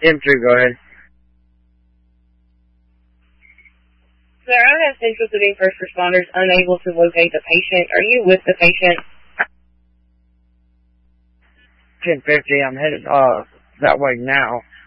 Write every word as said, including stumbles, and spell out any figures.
M two, go ahead. Sir, I have Central City first responders unable to locate the patient. Are you with the patient? ten fifty, I'm headed uh, that way now.